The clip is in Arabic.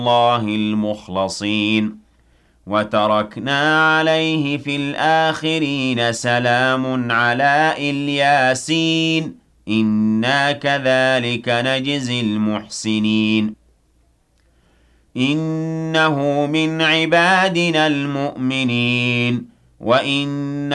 الله المخلصين وتركنا عليه في الآخرين سلام على الياسين إنا كذلك نجزي المحسنين إنه من عبادنا المؤمنين وإن